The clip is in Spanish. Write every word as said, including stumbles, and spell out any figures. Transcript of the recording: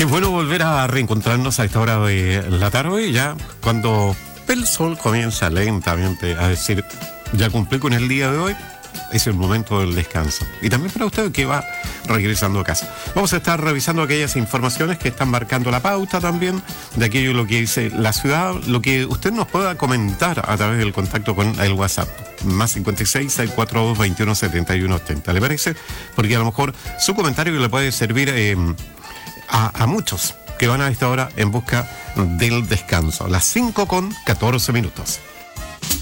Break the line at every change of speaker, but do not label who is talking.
Qué bueno volver a reencontrarnos a esta hora de la tarde, ya cuando el sol comienza lentamente a decir, ya cumplí con el día de hoy, es el momento del descanso. Y también para usted que va regresando a casa. Vamos a estar revisando aquellas informaciones que están marcando la pauta también, de aquello lo que dice la ciudad, lo que usted nos pueda comentar a través del contacto con el WhatsApp. Más cincuenta y seis, seiscientos cuarenta y dos, veintiuno setenta y uno ochenta. ¿Le parece? Porque a lo mejor su comentario le puede servir eh, a, a muchos que van a esta hora en busca del descanso. Las cinco con catorce minutos.